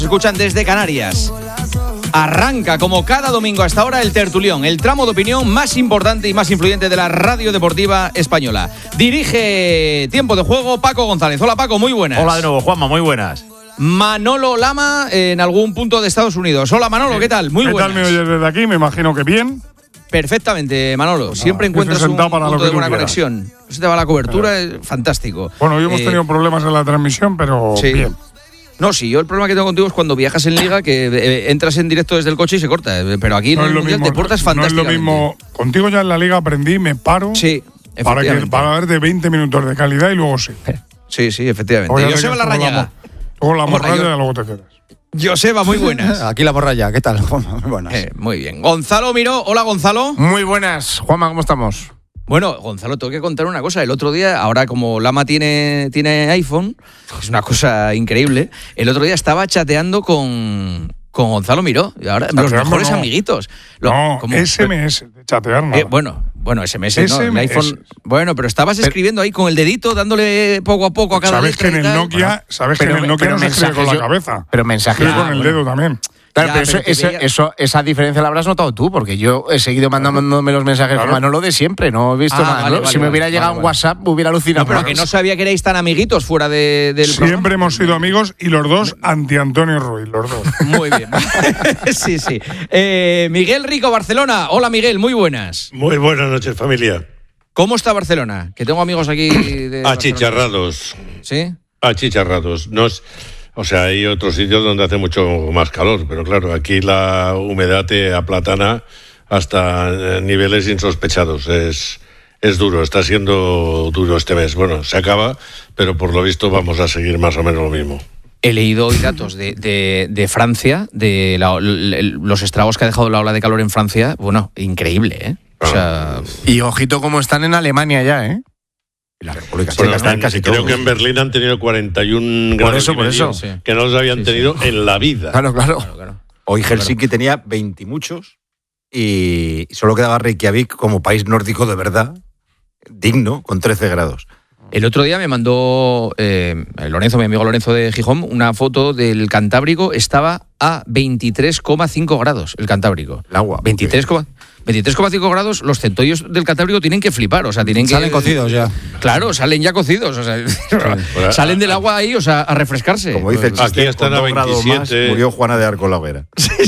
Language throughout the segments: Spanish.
Escuchan desde Canarias. Arranca como cada domingo hasta ahora el tertulión, el tramo de opinión más importante y más influyente de la radio deportiva española. Dirige Tiempo de Juego Paco González. Hola Paco, muy buenas. Hola de nuevo, Juanma, muy buenas. Manolo Lama en algún punto de Estados Unidos. Hola Manolo, ¿qué tal? Muy buenas. ¿Qué tal me oyes desde aquí? Me imagino que bien. Perfectamente, Manolo. Siempre encuentras un punto de buena conexión. Se te va la cobertura, es fantástico. Bueno, hoy hemos tenido problemas en la transmisión, pero sí. Bien. No, sí, yo el problema que tengo contigo es cuando viajas en Liga, que entras en directo desde el coche y se corta. Pero aquí no en el Mundial te portas fantásticamente. No es lo mismo. Contigo ya en la Liga aprendí, me paro. Sí, efectivamente. Para ver de 20 minutos de calidad y luego sí. Sí, efectivamente. Joseba Larrañaga. Luego la morralla y luego te quedas. Joseba, muy buenas. Aquí la morralla, ¿qué tal, Juanma? Muy buenas. Muy bien. Gonzalo Miró, hola Gonzalo. Muy buenas, Juanma, ¿cómo estamos? Bueno, Gonzalo, tengo que contar una cosa. El otro día, ahora como Lama tiene iPhone, es una cosa increíble. El otro día estaba chateando con Gonzalo Miró. Y ahora los mejores amiguitos. SMS, chatear nada. Bueno, SMS no, el iPhone. Bueno, pero estabas escribiendo ahí con el dedito, dándole poco a poco a cada letra. Sabes que en el Nokia no se escribe con la cabeza. Pero mensajes con el dedo también. Claro, pero esa diferencia la habrás notado tú, porque yo he seguido mandándome los mensajes con Manolo de siempre, no he visto nada. Vale, si me hubiera llegado un WhatsApp, me hubiera alucinado. No, pero que no sabía que erais tan amiguitos fuera del programa. Siempre hemos sido amigos y los dos anti-Antonio Ruiz, los dos. Muy bien. Sí. Miguel Rico, Barcelona. Hola Miguel, muy buenas. Muy buenas noches, familia. ¿Cómo está Barcelona? Que tengo amigos aquí de achicharrados. ¿Sí? Achicharrados. O sea, hay otros sitios donde hace mucho más calor, pero claro, aquí la humedad te aplatana hasta niveles insospechados. Es duro, está siendo duro este mes. Bueno, se acaba, pero por lo visto vamos a seguir más o menos lo mismo. He leído hoy datos de Francia, de los estragos que ha dejado la ola de calor en Francia. Bueno, increíble, ¿eh? O sea, y ojito cómo están en Alemania ya, ¿eh? La República Checa está en casi creo todos. que en Berlín han tenido 41 grados por eso. que no los habían tenido en la vida. Claro. Hoy Helsinki tenía 20 y muchos y solo quedaba Reykjavik como país nórdico de verdad, digno, con 13 grados. El otro día me mandó Lorenzo, mi amigo Lorenzo de Gijón, una foto del Cantábrico. Estaba a 23,5 grados el Cantábrico. El agua. 23,5 grados, los centollos del Cantábrico tienen que flipar, o sea, salen cocidos ya. Claro, salen ya cocidos, o sea, salen del agua ahí, o sea, a refrescarse. Como dice el chiste, aquí están a 27. Más, murió Juana de Arco en la hoguera.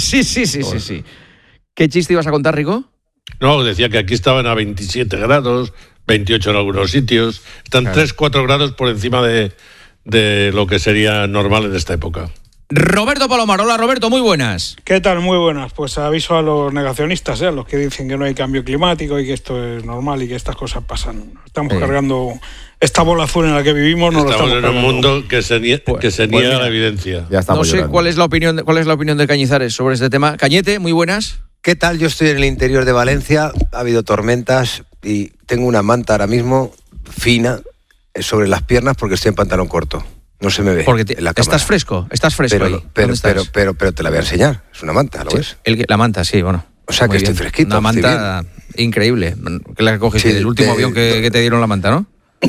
Sí. ¿Qué chiste ibas a contar, Rico? No, decía que aquí estaban a 27 grados, 28 en algunos sitios. Están 3-4 grados por encima de lo que sería normal en esta época. Roberto Palomar, hola Roberto, muy buenas. ¿Qué tal? Muy buenas. Pues aviso a los negacionistas, a los que dicen que no hay cambio climático y que esto es normal y que estas cosas pasan. Estamos cargando esta bola azul en la que vivimos. Estamos en un mundo que se niega la evidencia. No sé cuál es la opinión de Cañizares sobre este tema. Cañete, muy buenas. ¿Qué tal? Yo estoy en el interior de Valencia, ha habido tormentas y tengo una manta ahora mismo fina sobre las piernas porque estoy en pantalón corto. No se me ve. Porque estás fresco ahí. Pero te la voy a enseñar. Es una manta, ¿lo ves? La manta, sí, bueno. O sea que estoy fresquito. Una manta increíble. Que la cogiste del último avión que te dieron la manta, ¿no?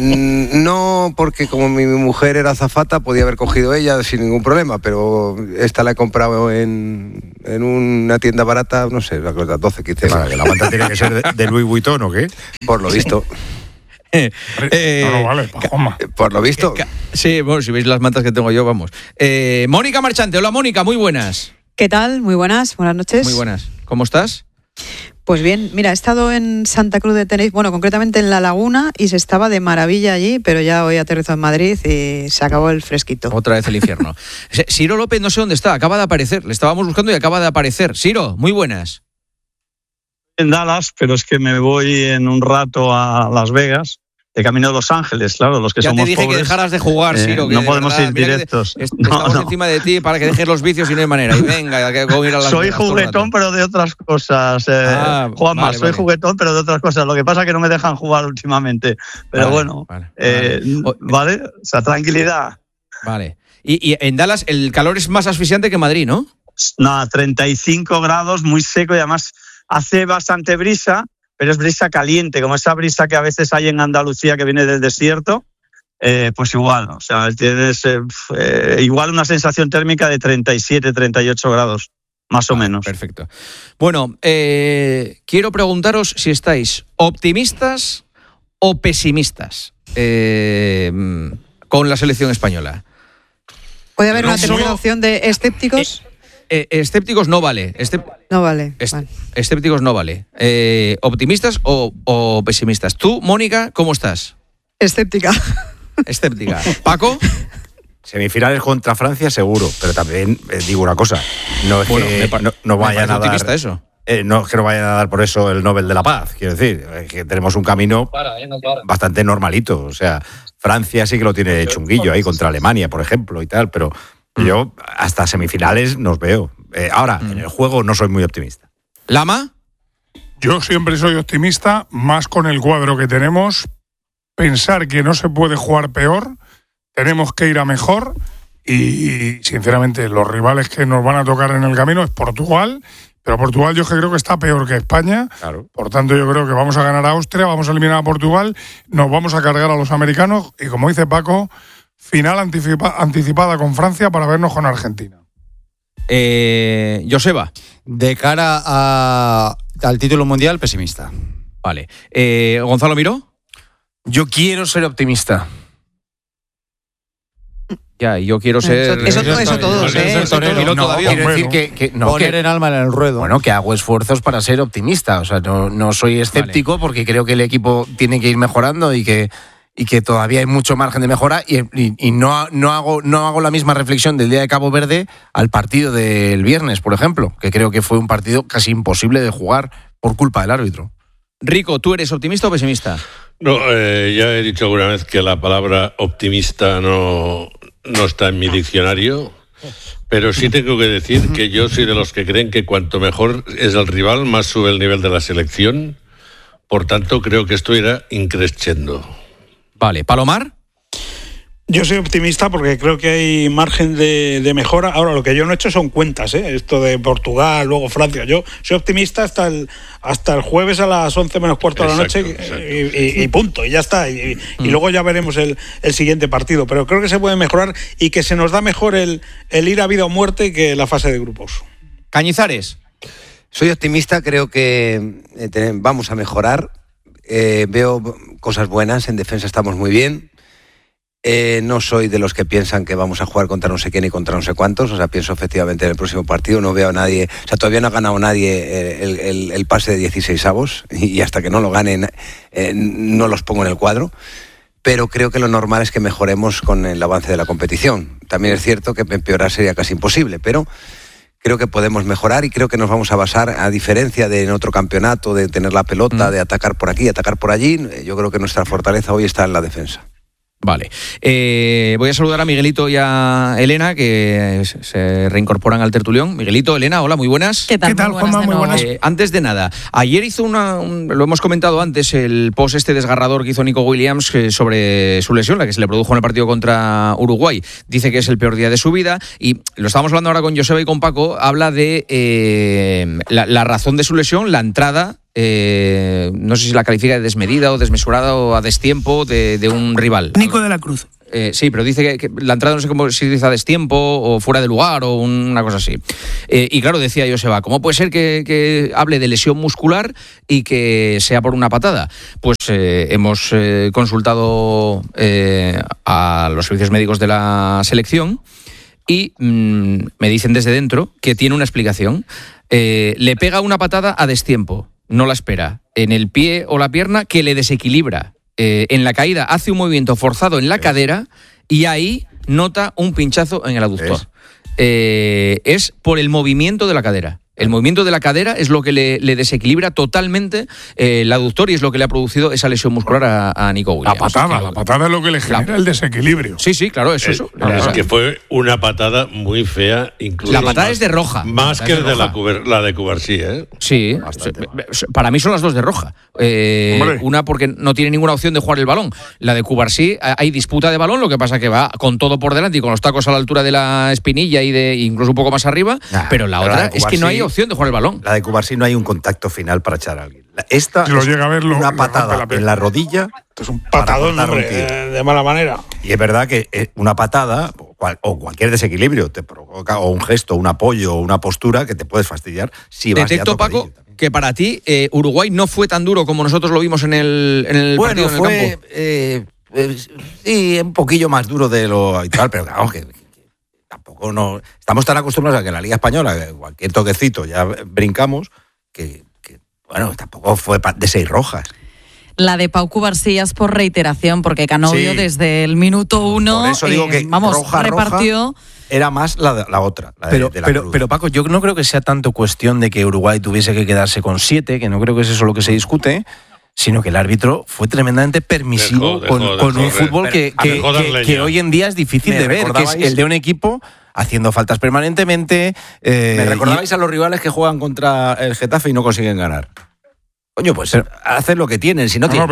No, porque como mi mujer era azafata, podía haber cogido ella sin ningún problema, pero esta la he comprado en una tienda barata, no sé, 12, 15 euros. ¿La manta tiene que ser de Louis Vuitton o qué? Por lo visto. No vale, Pajoma. Por lo visto. Sí, bueno, si veis las mantas que tengo yo, vamos. Mónica Marchante, hola Mónica, muy buenas. ¿Qué tal? Muy buenas noches. Muy buenas. ¿Cómo estás? Pues bien, mira, he estado en Santa Cruz de Tenerife, bueno, concretamente en La Laguna, y se estaba de maravilla allí, pero ya hoy aterrizó en Madrid y se acabó el fresquito. Otra vez el infierno. Ciro López no sé dónde está, acaba de aparecer, le estábamos buscando y acaba de aparecer. Ciro, muy buenas. En Dallas, pero es que me voy en un rato a Las Vegas. De camino a Los Ángeles, claro, los que ya somos pobres. Ya te dije que dejaras de jugar, Siro. No podemos ir directos. Estamos encima de ti para que dejes los vicios y no hay manera. Y venga, que ir a las Soy juguetón, pero de otras cosas. Juanma, soy juguetón, pero de otras cosas. Lo que pasa es que no me dejan jugar últimamente. Pero vale. O sea, tranquilidad. Vale. Y en Dallas el calor es más asfixiante que en Madrid, ¿no? No, 35 grados, muy seco y además hace bastante brisa. Pero es brisa caliente, como esa brisa que a veces hay en Andalucía que viene del desierto. pues igual, o sea, tienes igual una sensación térmica de 37, 38 grados, más o menos. Perfecto. Bueno, quiero preguntaros si estáis optimistas o pesimistas con la selección española. ¿Puede haber una tercera opción de escépticos? Escépticos no vale. No vale. Escépticos no vale. ¿Optimistas o pesimistas? Tú, Mónica, ¿cómo estás? Escéptica. ¿Paco? Semifinales contra Francia seguro, pero también digo una cosa, no es que no vayan a dar eso. No es que no vayan a dar por eso el Nobel de la Paz, quiero decir, es que tenemos un camino bastante normalito, o sea, Francia sí que lo tiene chunguillo ahí contra Alemania, por ejemplo, y tal, pero yo hasta semifinales nos veo. Ahora, en el juego no soy muy optimista. ¿Lama? Yo siempre soy optimista, más con el cuadro que tenemos. Pensar que no se puede jugar peor, tenemos que ir a mejor y, sinceramente, los rivales que nos van a tocar en el camino es Portugal, pero Portugal yo creo que está peor que España. Claro. Por tanto, yo creo que vamos a ganar a Austria, vamos a eliminar a Portugal, nos vamos a cargar a los americanos y, como dice Paco, final anticipada con Francia para vernos con Argentina. Joseba. De cara al título mundial, pesimista. Vale. ¿Gonzalo Miró? Yo quiero ser optimista. Ya, y yo quiero ser... Eso todos, Quiero decir que poner el alma en el ruedo. Bueno, que hago esfuerzos para ser optimista. O sea, no soy escéptico porque creo que el equipo tiene que ir mejorando y que todavía hay mucho margen de mejora y no hago la misma reflexión del día de Cabo Verde al partido del viernes, por ejemplo, que creo que fue un partido casi imposible de jugar por culpa del árbitro. Rico, ¿tú eres optimista o pesimista? No, ya he dicho alguna vez que la palabra optimista no está en mi diccionario, pero sí tengo que decir que yo soy de los que creen que cuanto mejor es el rival, más sube el nivel de la selección. Por tanto, creo que esto irá increciendo. Vale, ¿Palomar? Yo soy optimista porque creo que hay margen de mejora. Ahora, lo que yo no he hecho son cuentas, esto de Portugal, luego Francia. Yo soy optimista hasta el jueves a las 11 menos cuarto de la noche y punto, y ya está. Y luego ya veremos el siguiente partido. Pero creo que se puede mejorar y que se nos da mejor el ir a vida o muerte que la fase de grupos. Cañizares. Soy optimista, creo que vamos a mejorar. Veo cosas buenas, en defensa estamos muy bien. No soy de los que piensan que vamos a jugar contra no sé quién y contra no sé cuántos, o sea, pienso efectivamente en el próximo partido, no veo a nadie, o sea, todavía no ha ganado nadie el pase de 16avos y hasta que no lo ganen no los pongo en el cuadro, pero creo que lo normal es que mejoremos con el avance de la competición. También es cierto que empeorar sería casi imposible, pero creo que podemos mejorar y creo que nos vamos a basar, a diferencia de en otro campeonato, de tener la pelota, de atacar por aquí, atacar por allí, yo creo que nuestra fortaleza hoy está en la defensa. Vale. Voy a saludar a Miguelito y a Elena, que se reincorporan al tertulión. Miguelito, Elena, hola, muy buenas. ¿Qué tal, Juanma? Muy buenas. Antes de nada, ayer hizo lo hemos comentado antes, el post desgarrador que hizo Nico Williams sobre su lesión, la que se le produjo en el partido contra Uruguay. Dice que es el peor día de su vida y lo estábamos hablando ahora con Joseba y con Paco. Habla de la razón de su lesión, la entrada. No sé si la califica de desmedida o desmesurada o a destiempo de un rival. Nico de la Cruz. Sí, pero dice que la entrada no sé cómo si dice a destiempo o fuera de lugar o una cosa así. Y claro, decía Joseba, ¿cómo puede ser que hable de lesión muscular y que sea por una patada? Pues hemos consultado a los servicios médicos de la selección y me dicen desde dentro que tiene una explicación. Le pega una patada a destiempo. No la espera, en el pie o la pierna que le desequilibra. En la caída hace un movimiento forzado en la cadera y ahí nota un pinchazo en el aductor. Es por el movimiento de la cadera. El movimiento de la cadera es lo que le desequilibra totalmente el aductor y es lo que le ha producido esa lesión muscular a Nico Williams. La patada es lo que le genera el desequilibrio. Sí, claro, eso. Es que fue una patada muy fea, incluso. La patada es de roja. Más que la de Cubarsí, ¿eh? Sí, para mí son las dos de roja. Una porque no tiene ninguna opción de jugar el balón. La de Cubarsí, hay disputa de balón, lo que pasa que va con todo por delante y con los tacos a la altura de la espinilla y incluso un poco más arriba, pero la otra es que no hay había opción de jugar el balón. La de Cubarsí no hay un contacto final para echar a alguien. Esta si lo llega a ver, una patada en la rodilla. Esto es un patadón, hombre, de mala manera. Y es verdad que una patada o cualquier desequilibrio te provoca, o un gesto, un apoyo, o una postura que te puedes fastidiar si vas Detecto, Paco, que para ti Uruguay no fue tan duro como nosotros lo vimos en el partido en el campo. Sí, un poquillo más duro de lo habitual, pero vamos, que tampoco no. Estamos tan acostumbrados a que en la Liga Española, cualquier toquecito ya brincamos, que bueno, tampoco fue de 6 rojas. La de Pau Cubarsí es por reiteración, porque Canovio desde el minuto 1, por eso digo que repartió. Roja era más la otra. Pero Paco, yo no creo que sea tanto cuestión de que Uruguay tuviese que quedarse con 7, que no creo que es eso lo que se discute, sino que el árbitro fue tremendamente permisivo con un fútbol que hoy en día es difícil de ver, que es el de un equipo haciendo faltas permanentemente. ¿Me recordabais a los rivales que juegan contra el Getafe y no consiguen ganar? Coño, pues hacen lo que tienen, si no tienen.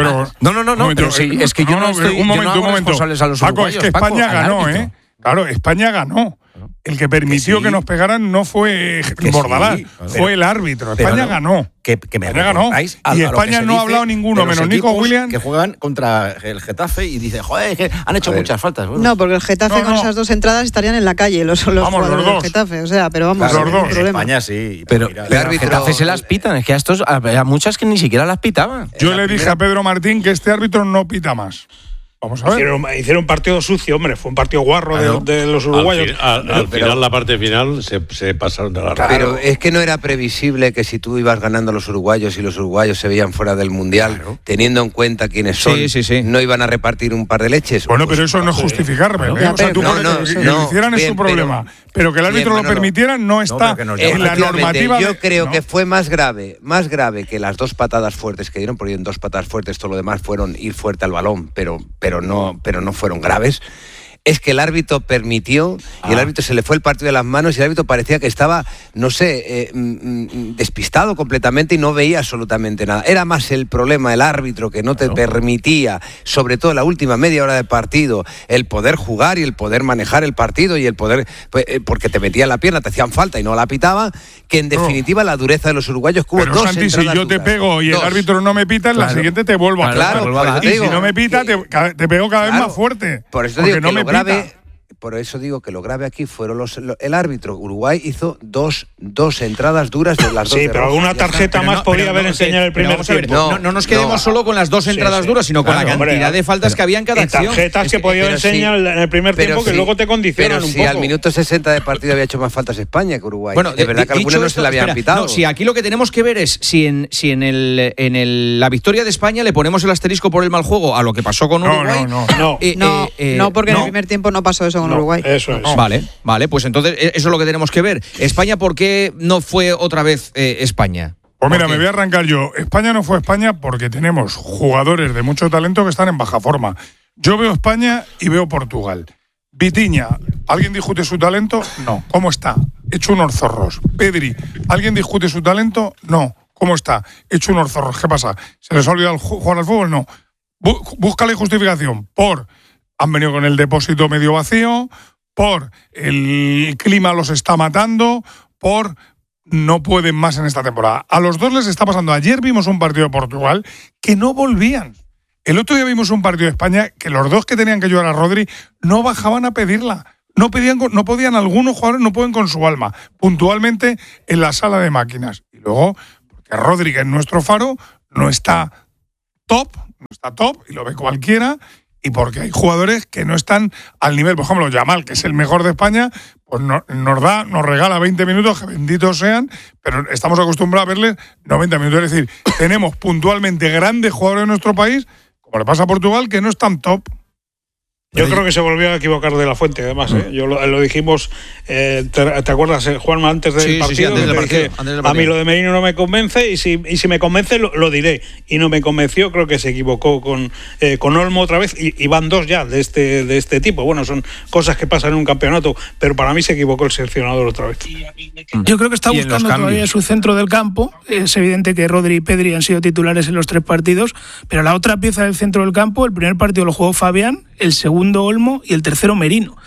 Es que yo no estoy. Un momento. Responsables a los Paco, uruguayos, es que España ganó, ¿eh? Claro, España ganó. El que permitió que nos pegaran no fue Bordalás, fue el árbitro. España ganó. España ganó. Y España no ha hablado ninguno, menos Nico Williams. Que juegan contra el Getafe y dice, joder, es que han hecho muchas faltas. Bueno. No, porque el Getafe con esas 2 entradas estarían en la calle, los jugadores del Getafe. O sea, pero vamos, los dos. España sí. Pero el Getafe se las pitan, es que a muchas que ni siquiera las pitaban. Yo le dije a Pedro Martín que este árbitro no pita más. Vamos a ver. Hicieron un partido sucio, hombre. Fue un partido guarro de los uruguayos. Al final, la parte final, se pasaron de la raya. Pero es que no era previsible que si tú ibas ganando a los uruguayos y los uruguayos se veían fuera del Mundial, pudiendo en cuenta quiénes son, no iban a repartir un par de leches. Bueno, pero eso no es justificarme. O sea, tú que lo hicieran es su problema. Pero que el árbitro lo permitiera no está en la normativa. Yo creo que fue más grave que las 2 patadas fuertes que dieron, porque en 2 patadas fuertes todo lo demás fueron ir fuerte al balón, pero no fueron graves. Es que el árbitro permitió y el árbitro se le fue el partido de las manos y el árbitro parecía que estaba, no sé, despistado completamente y no veía absolutamente nada. Era más el problema el árbitro que no te permitía, sobre todo en la última media hora del partido, el poder jugar y el poder manejar el partido y el poder, porque te metían la pierna, te hacían falta y no la pitaba, que en definitiva la dureza de los uruguayos que hubo. Pero Santi, si yo te pego y el árbitro no me pita, en la siguiente te vuelvo a pegar. Y si no me pita, te pego cada vez más fuerte. Por eso digo que por eso digo que lo grave aquí fueron el árbitro. Uruguay hizo dos entradas duras de las 2. Sí, pero alguna tarjeta más podría haber enseñado el primer tiempo. No nos quedemos solo con las 2 entradas duras, sino con la cantidad de faltas que había en cada acción. Tarjetas que podía enseñar en el primer tiempo que luego te condicionan un poco. Pero si al minuto 60 de partido había hecho más faltas España que Uruguay. Bueno, de verdad que algunas no se la habían pitado. No, si aquí lo que tenemos que ver es si en la victoria de España le ponemos el asterisco por el mal juego a lo que pasó con Uruguay. No, porque en el primer tiempo no pasó eso con Uruguay. Eso es. Vale, pues entonces eso es lo que tenemos que ver. España, ¿por qué no fue otra vez España? Pues mira, me voy a arrancar yo. España no fue España porque tenemos jugadores de mucho talento que están en baja forma. Yo veo España y veo Portugal. Vitinha, ¿alguien discute su talento? No. ¿Cómo está? Hecho unos zorros. Pedri, ¿alguien discute su talento? No. ¿Cómo está? Hecho unos zorros. ¿Qué pasa? ¿Se les ha olvidado jugar al fútbol? No. Búscale justificación. Han venido con el depósito medio vacío, por el clima los está matando, por no pueden más en esta temporada. A los dos les está pasando. Ayer vimos un partido de Portugal que no volvían. El otro día vimos un partido de España que los dos que tenían que ayudar a Rodri no bajaban a pedirla. No podían, algunos jugadores no pueden con su alma, puntualmente en la sala de máquinas. Y luego, porque Rodri, que es nuestro faro, no está top, y lo ve cualquiera. Y porque hay jugadores que no están al nivel, por ejemplo, Yamal, que es el mejor de España, pues nos regala 20 minutos, que benditos sean, pero estamos acostumbrados a verles 90 minutos. Es decir, tenemos puntualmente grandes jugadores en nuestro país, como le pasa a Portugal, que no están top. Yo creo que se volvió a equivocar de la Fuente, además. Yo lo dijimos, ¿te acuerdas, Juanma, antes del partido? Sí, antes del partido. A mí lo de Merino no me convence y si me convence lo diré. Y no me convenció, creo que se equivocó con Olmo otra vez y van 2 ya de este tipo. Bueno, son cosas que pasan en un campeonato, pero para mí se equivocó el seleccionador otra vez. Yo creo que está buscando todavía su centro del campo. Es evidente que Rodri y Pedri han sido titulares en los 3 partidos, pero la otra pieza del centro del campo, el primer partido lo jugó Fabián, el segundo Olmo y el tercero Merino.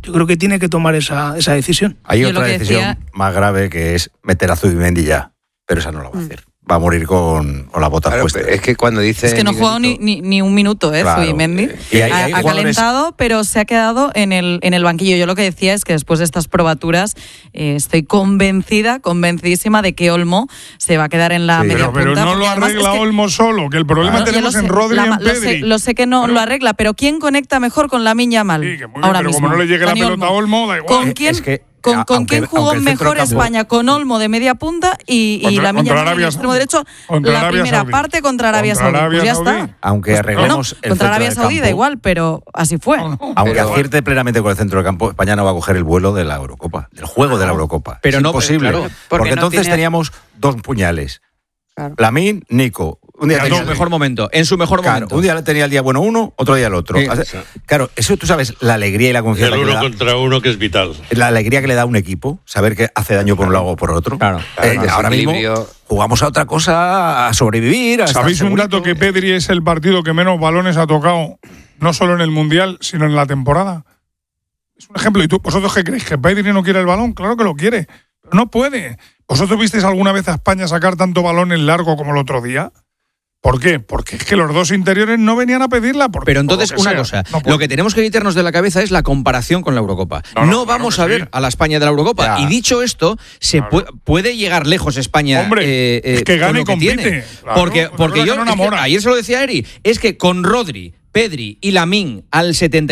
yo creo que tiene que tomar esa decisión. Hay otra decisión más grave que es meter a Zubimendi ya, pero esa no la va a hacer. Va a morir con las botas puestas. Es que cuando dice... Es que no ha jugado ni un minuto, Zubimendi. Ha calentado, pero se ha quedado en el banquillo. Yo lo que decía es que después de estas probaturas estoy convencidísima de que Olmo se va a quedar en la media punta. Pero no lo arregla Olmo solo, que el problema tenemos en Rodri y en Pedri. Lo sé que no lo arregla, pero ¿quién conecta mejor con Lamine Yamal? Sí, que muy bien, pero como no le llegue la pelota a Olmo, da igual. ¿Con quién? ¿Con quién jugó mejor España? Con Olmo de media punta y Lamine Yamal en extremo derecho la primera parte contra Arabia Saudí. Pues ya está. Aunque arreglemos el contra Arabia Saudí da igual, pero así fue. Aunque acierte plenamente con el centro del campo, España no va a coger el vuelo de la Eurocopa, del juego de la Eurocopa. Pero es no imposible. Claro, porque entonces teníamos dos puñales. Lamine, Nico. Un día tenía en su mejor momento. Un día tenía el día bueno uno, otro día el otro. Claro, eso tú sabes, la alegría y la confianza. El uno contra uno que es vital. La alegría que le da a un equipo, saber que hace daño por un lado o por otro. Ahora mismo jugamos a otra cosa, a sobrevivir. ¿Sabéis un dato que Pedri es el partido que menos balones ha tocado, no solo en el Mundial, sino en la temporada? Es un ejemplo. ¿Y vosotros qué creéis? ¿Que Pedri no quiere el balón? Claro que lo quiere, pero no puede. ¿Vosotros visteis alguna vez a España sacar tanto balón en largo como el otro día? ¿Por qué? Porque es que los dos interiores no venían a pedirla. Pero entonces, una cosa, lo que tenemos que quitarnos de la cabeza es la comparación con la Eurocopa. No vamos a ver a la España de la Eurocopa. Y dicho esto, puede llegar lejos España. Hombre, es que gane y compite. Claro, porque yo, ayer se lo decía a Eri, es que con Rodri, Pedri y Lamine al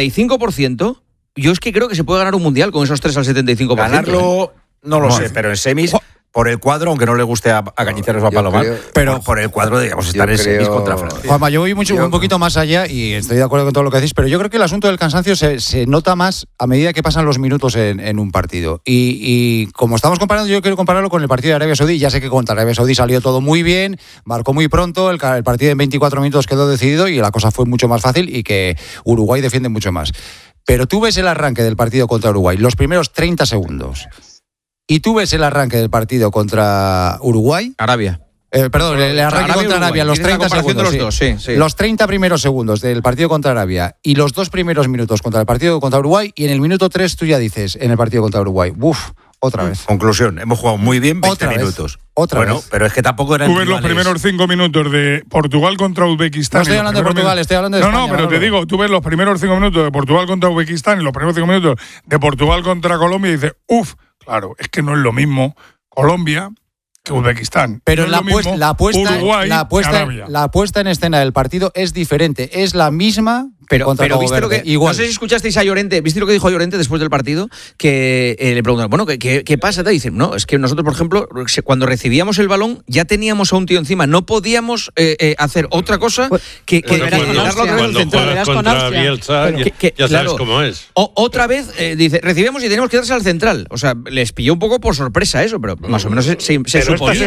75%, yo es que creo que se puede ganar un mundial con esos tres al 75%. Ganarlo, no lo sé, pero en semis... Por el cuadro, aunque no le guste a Cañizares o a Palomar, pero por el cuadro, digamos, estar en semis contra Francia. Juanma, yo voy un poquito más allá y estoy de acuerdo con todo lo que decís, pero yo creo que el asunto del cansancio se nota más a medida que pasan los minutos en un partido. Y como estamos comparando, yo quiero compararlo con el partido de Arabia Saudí. Ya sé que contra Arabia Saudí salió todo muy bien, marcó muy pronto, el partido en 24 minutos quedó decidido y la cosa fue mucho más fácil y que Uruguay defiende mucho más. Pero tú ves el arranque del partido contra Uruguay, los primeros 30 segundos. Y tú ves el arranque del partido contra Uruguay. Arabia. Perdón, el arranque contra Arabia, los 30 segundos. De los dos, sí. Los 30 primeros segundos del partido contra Arabia y los 2 primeros minutos contra el partido contra Uruguay. Y en el minuto 3 tú ya dices, en el partido contra Uruguay, otra vez. Conclusión, hemos jugado muy bien 20 minutos. Otra vez. Pero es que tampoco eran. Tú ves los primeros 5 minutos de Portugal contra Uzbekistán. No estoy hablando de Portugal, estoy hablando de España. No, pero te digo, tú ves los primeros 5 minutos de Portugal contra Uzbekistán y los primeros 5 minutos de Portugal contra Colombia y dices, claro, es que no es lo mismo Colombia que Uzbekistán. Pero no la puesta en escena del partido es diferente. Es la misma. Pero viste lo que, igual. No sé si escuchasteis a Llorente, ¿viste lo que dijo Llorente después del partido? Que le preguntaron, bueno, ¿qué pasa? Te dicen, no, es que nosotros, por ejemplo, cuando recibíamos el balón, ya teníamos a un tío encima, no podíamos hacer otra cosa que darlo otra vez al central. Cuando juegas contra Bielsa, ya sabes cómo es. Otra vez, dice, recibimos y tenemos que darse al central. O sea, les pilló un poco por sorpresa eso, pero más o menos se suponía.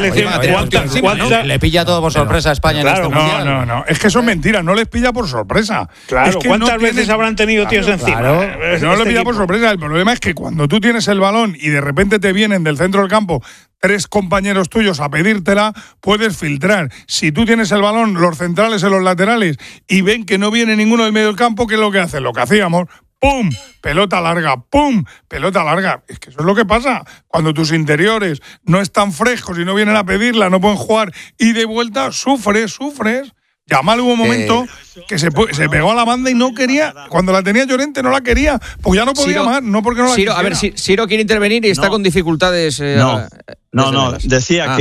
Le pilla todo por sorpresa a España en este mundial. No, es que eso es mentira, no les pilla por sorpresa. Claro, es que ¿cuántas veces habrán tenido tíos encima? No le pilla por sorpresa. El problema es que cuando tú tienes el balón y de repente te vienen del centro del campo 3 compañeros tuyos a pedírtela, puedes filtrar. Si tú tienes el balón, los centrales en los laterales, y ven que no viene ninguno del medio del campo, ¿qué es lo que hacen? Lo que hacíamos, ¡pum! Pelota larga, ¡pum! Pelota larga. Es que eso es lo que pasa. Cuando tus interiores no están frescos y no vienen a pedirla, no pueden jugar, y de vuelta sufres. Yamal hubo un momento que se pegó a la banda y no quería. Cuando la tenía Llorente no la quería, pues ya no podía más, no porque no la quería. A ver, Siro quiere intervenir y está con dificultades. Decía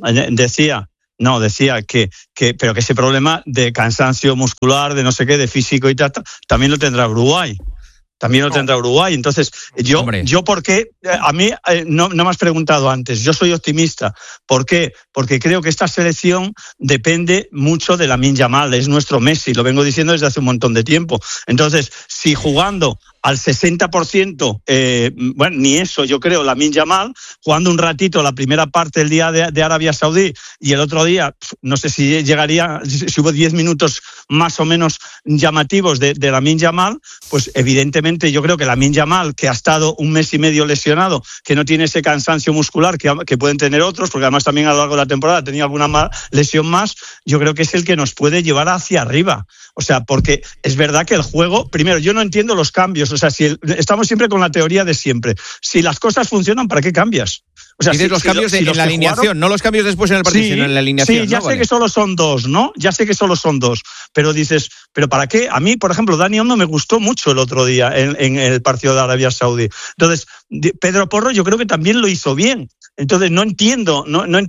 que pero que ese problema de cansancio muscular, de no sé qué, de físico y tal, también lo tendrá Uruguay. Entonces, yo ¿por qué? A mí no me has preguntado antes. Yo soy optimista. ¿Por qué? Porque creo que esta selección depende mucho de Lamine Yamal. Es nuestro Messi, lo vengo diciendo desde hace un montón de tiempo. Entonces, si jugando al 60%, ni eso, yo creo, Lamine Yamal, jugando un ratito la primera parte del día de Arabia Saudí y el otro día, no sé si llegaría, si hubo 10 minutos más o menos llamativos de Lamine Yamal, pues evidentemente yo creo que Lamine Yamal, que ha estado un mes y medio lesionado, que no tiene ese cansancio muscular que pueden tener otros, porque además también a lo largo de la temporada ha tenido alguna lesión más, yo creo que es el que nos puede llevar hacia arriba. O sea, porque es verdad que el juego, primero, yo no entiendo los cambios O sea, estamos siempre con la teoría de siempre. Si las cosas funcionan, ¿para qué cambias? O sea, dices los cambios en la alineación, jugaron, no los cambios después en el partido, sino en la alineación. Sí, ya sé que solo son 2, ¿no? Ya sé que solo son 2. Pero dices, ¿pero para qué? A mí, por ejemplo, Dani Olmo me gustó mucho el otro día en el partido de Arabia Saudí. Entonces, Pedro Porro yo creo que también lo hizo bien. Entonces, no entiendo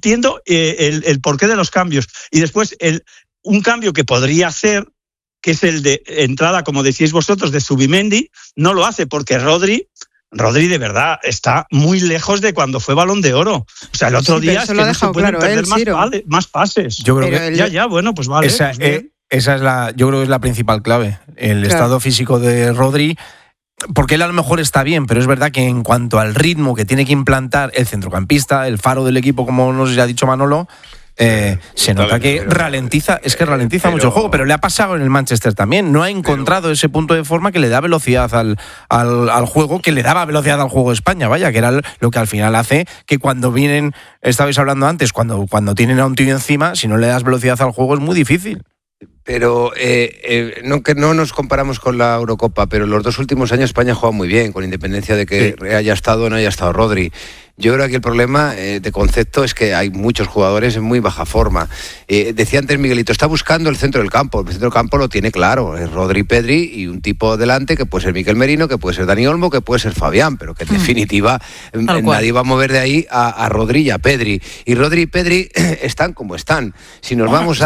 el porqué de los cambios. Y después, un cambio que podría hacer, que es el de entrada, como decíais vosotros, de Zubimendi, no lo hace porque Rodri de verdad está muy lejos de cuando fue Balón de Oro. O sea, el otro día es que no se pueden perder más pases. Yo creo que bueno, pues vale. Esa es yo creo que es la principal clave. El estado físico de Rodri, porque él a lo mejor está bien, pero es verdad que en cuanto al ritmo que tiene que implantar el centrocampista, el faro del equipo, como nos ha dicho Manolo, se nota que ralentiza mucho el juego, pero le ha pasado en el Manchester también. No ha encontrado ese punto de forma que le da velocidad al juego, que le daba velocidad al juego de España, vaya, que era lo que al final hace que cuando vienen, estabais hablando antes, cuando tienen a un tío encima, si no le das velocidad al juego es muy difícil. Pero no nos comparamos con la Eurocopa, pero los 2 últimos años España ha jugado muy bien, con independencia de que haya estado o no haya estado Rodri. Yo creo que el problema de concepto es que hay muchos jugadores en muy baja forma. Decía antes Miguelito, está buscando el centro del campo. El centro del campo lo tiene claro, es Rodri, Pedri y un tipo delante que puede ser Miquel Merino, que puede ser Dani Olmo, que puede ser Fabián, pero que en definitiva nadie va a mover de ahí a Rodri y a Pedri. Y Rodri y Pedri están como están. Si nos vamos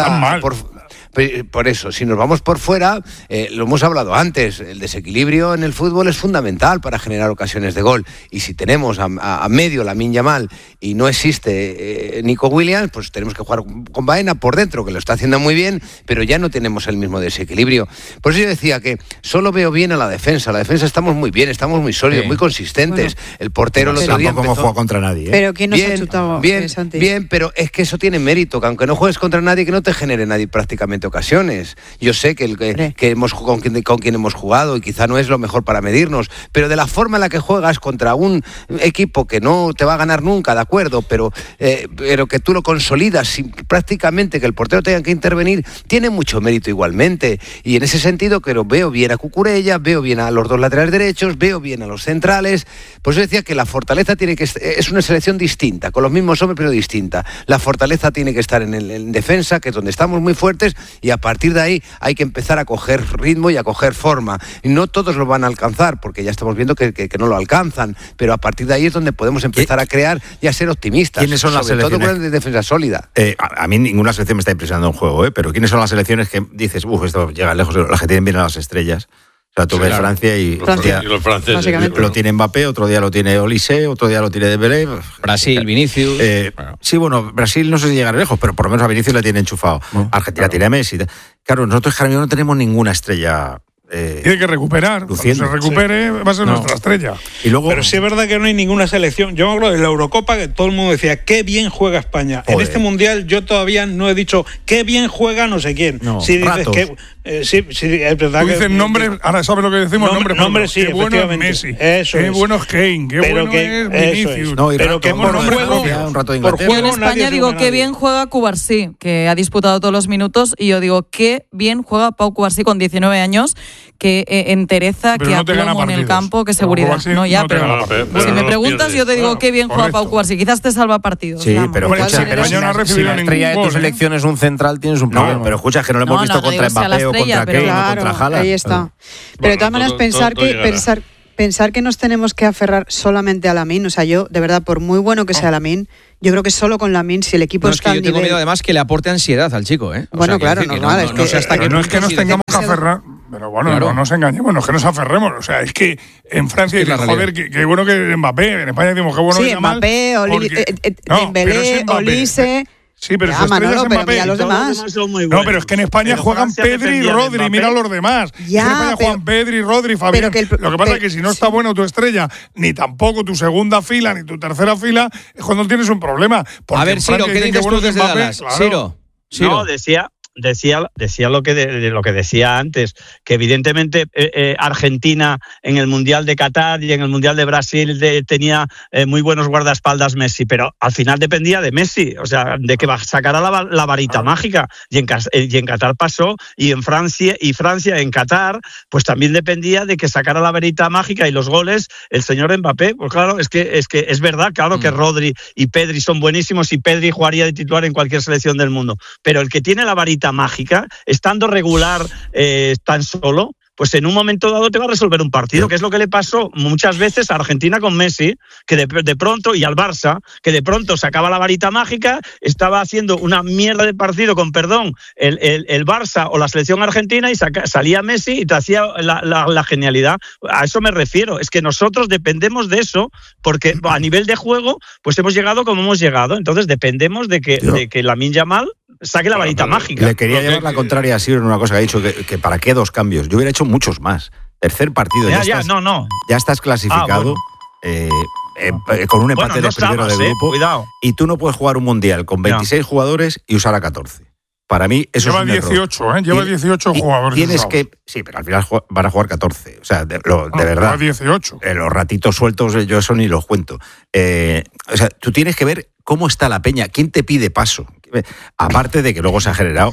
por eso, si nos vamos por fuera, lo hemos hablado antes, el desequilibrio en el fútbol es fundamental para generar ocasiones de gol. Y si tenemos a medio Lamine Yamal y no existe Nico Williams, pues tenemos que jugar con Baena por dentro, que lo está haciendo muy bien, pero ya no tenemos el mismo desequilibrio. Por eso yo decía que solo veo bien a la defensa. La defensa estamos muy bien, estamos muy sólidos, muy consistentes. Bueno, el portero el otro día tampoco hemos jugado contra nadie. Pero ¿quién nos ha chutado? Bien, pero es que eso tiene mérito, que aunque no juegues contra nadie, que no te genere nadie prácticamente ocasiones. Yo sé que con quien hemos jugado y quizá no es lo mejor para medirnos, pero de la forma en la que juegas contra un equipo que no te va a ganar nunca, de acuerdo, pero que tú lo consolidas sin prácticamente que el portero tenga que intervenir, tiene mucho mérito igualmente. Y en ese sentido que veo bien a Cucurella, veo bien a los 2 laterales derechos, veo bien a los centrales. Por eso decía que la fortaleza es una selección distinta, con los mismos hombres pero distinta. La fortaleza tiene que estar en defensa, que es donde estamos muy fuertes, y a partir de ahí hay que empezar a coger ritmo y a coger forma. Y no todos lo van a alcanzar, porque ya estamos viendo que no lo alcanzan, pero a partir de ahí es donde podemos empezar a crear y a ser optimistas. ¿Quiénes son las selecciones? Sobre todo con defensa sólida. A mí ninguna selección me está impresionando en juego, pero ¿quiénes son las selecciones que dices, esto llega lejos, las que tienen bien a las estrellas? O sea, tú ves Francia y los franceses. Lo tiene Mbappé, otro día lo tiene Olise, otro día lo tiene Dembélé. Brasil, Vinicius. Sí, bueno, Brasil no sé si llegará lejos, pero por lo menos a Vinicius le tiene enchufado. Argentina tiene a Messi. Claro, nosotros no tenemos ninguna estrella. Tiene que recuperar. Cuando se recupere va a ser nuestra estrella. Y luego, pero sí es verdad que no hay ninguna selección. Yo me acuerdo de la Eurocopa que todo el mundo decía qué bien juega España. Joder. En este Mundial yo todavía no he dicho qué bien juega no sé quién. No, si dices que sí, es verdad. Tú dices nombres, ahora sabes lo que decimos, nombres sí, qué bueno es Messi, qué bueno es Kane, qué bueno es Vinicius. Pero que por juego, yo en España digo qué bien juega Cubarsí, que ha disputado todos los minutos, y yo digo qué bien juega Pau Cubarsí con 19 años, que entereza, pero que no aplomo en el campo, que seguridad. No, ya, pero si me preguntas, yo te digo qué bien juega Pau Cubarsí. Quizás te salva partidos. Sí, pero escucha, si la estrella de tu selección es un central, tienes un problema. No, pero escucha, que no lo hemos visto contra Mbappé o contra Kane o contra Haaland. Ahí está. Pero de todas maneras, pensar que nos tenemos que aferrar solamente a Lamine, o sea, yo, de verdad, por muy bueno que sea Lamine, yo creo que solo con Lamine, si el equipo está al nivel... Yo tengo miedo además que le aporte ansiedad al chico, ¿eh? Bueno, claro, normal. No es que nos tengamos que aferrar, pero bueno, no nos engañemos, no es que nos aferremos. O sea, es que en Francia dicen, joder, qué bueno que Mbappé, en España decimos qué bueno que Yamal. Sí, Mbappé, Dembélé, Olise... Sí, pero su estrella es Mbappé. Mira los demás. No, pero es que en España juegan Pedri y Rodri, mira los demás. Ya, en España juegan Pedri, Rodri, Fabián. Lo que pasa es que si no está bueno tu estrella, ni tampoco tu segunda fila, ni tu tercera fila, es cuando tienes un problema. A ver, Ciro, ¿qué dices tú desde Dallas? Ciro. No, decía decía lo que decía antes, que evidentemente Argentina en el Mundial de Qatar y en el Mundial de Brasil tenía muy buenos guardaespaldas Messi, pero al final dependía de Messi, o sea, de que sacara la varita mágica, y en Qatar pasó, y en Francia en Qatar, pues también dependía de que sacara la varita mágica y los goles el señor Mbappé. Pues claro, es que es verdad, claro que Rodri y Pedri son buenísimos y Pedri jugaría de titular en cualquier selección del mundo, pero el que tiene la varita mágica, estando regular tan solo, pues en un momento dado te va a resolver un partido, que es lo que le pasó muchas veces a Argentina con Messi, que de pronto, y al Barça, que de pronto sacaba la varita mágica, estaba haciendo una mierda de partido, con perdón, el Barça o la selección argentina, y salía Messi y te hacía la genialidad. A eso me refiero, es que nosotros dependemos de eso, porque a nivel de juego, pues hemos llegado como hemos llegado, entonces dependemos de que Lamine Yamal saque la varita mágica. Le quería llevar la contraria a Siro en una cosa que ha dicho, que para qué 2 cambios. Yo hubiera hecho muchos más. Tercer partido, ya estás clasificado. Con un empate de primero de grupo. Cuidado. Y tú no puedes jugar un mundial con 26 jugadores y usar a 14. Para mí eso lleva es un 18, error. Lleva 18 jugadores. Tienes que... Sí, pero al final van a jugar 14. O sea, de verdad. Lleva 18. Los ratitos sueltos yo eso ni los cuento. O sea, tú tienes que ver cómo está la peña. ¿Quién te pide paso? Aparte de que luego se ha generado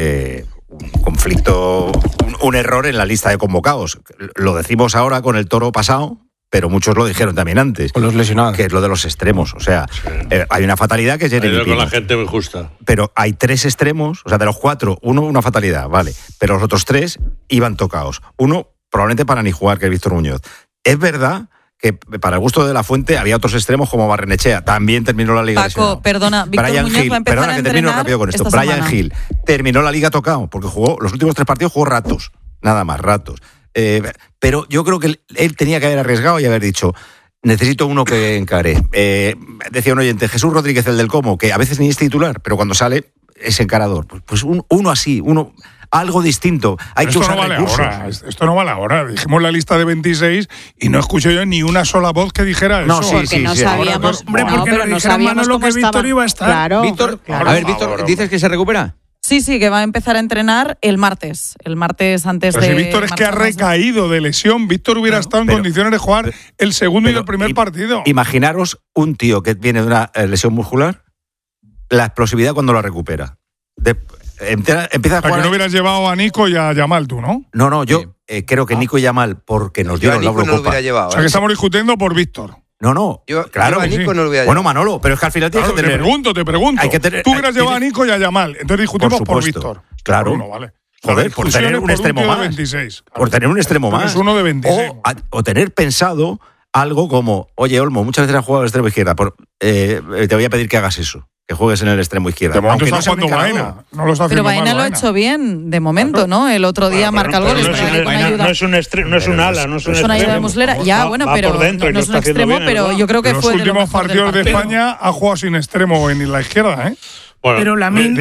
un conflicto, un error en la lista de convocados. Lo decimos ahora con el Toro pasado, pero muchos lo dijeron también antes. Con los lesionados. Que es lo de los extremos. O sea, hay una fatalidad que es Jeremy Pino. Con la gente muy justa. Pero hay 3 extremos, o sea, de los 4, uno una fatalidad, vale. Pero los otros 3 iban tocados. Uno probablemente para ni jugar, que es Víctor Muñoz. Es verdad que para el gusto de la Fuente había otros extremos como Barrenechea. También terminó la Liga Paco, perdona, Víctor Brian Muñoz Hill, va a empezar perdona a que termino rápido con esto. Brian Hill terminó la Liga tocado, porque jugó los últimos 3 partidos, jugó ratos. Nada más, ratos. Pero yo creo que él tenía que haber arriesgado y haber dicho: necesito uno que encare. Decía un oyente, Jesús Rodríguez, el del Como, que a veces ni es titular, pero cuando sale es encarador. Pues uno así, algo distinto. Hay que usar recursos. Esto no vale ahora. Dijimos la lista de 26 y no escucho yo ni una sola voz que dijera eso. Porque no sabíamos. Hombre, porque no sabíamos lo que Víctor iba a estar. Claro, Víctor, claro. A ver, Víctor, ¿dices que se recupera? Sí, que va a empezar a entrenar el martes antes pero de... si Víctor es que ha recaído de lesión, Víctor hubiera estado en condiciones de jugar el segundo y el primer partido. Imaginaros un tío que viene de una lesión muscular, la explosividad cuando la recupera. Empieza a jugar. Que no hubieras llevado a Nico y a Yamal tú, ¿no? No, yo creo que Nico y Yamal, porque nos dieron la Eurocopa. O sea, que estamos discutiendo por Víctor. No, claro. Yo a Nico no lo voy a llevar. Bueno, Manolo, pero es que al final tienes que tener... Te pregunto. Tú hubieras llevado a Nico y a Yamal, entonces discutimos por Víctor. Claro. Uno, vale. Joder, por tener un extremo más. 26, claro. Por tener un extremo más. Es uno de 26. O tener pensado algo como: oye, Olmo, muchas veces has jugado al extremo izquierda, te voy a pedir que hagas eso, que juegues en el extremo izquierda. De momento está jugando Baena. No lo está haciendo mal. Pero Baena lo ha hecho bien, de momento, ¿no? El otro día marca el gol. No es un ala, no es un extremo. Es una ayuda de Muslera. Ya, bueno, pero no es un extremo, pero yo creo que fue de los últimos partidos de España ha jugado sin extremo en la izquierda, ¿eh? Pero Lamine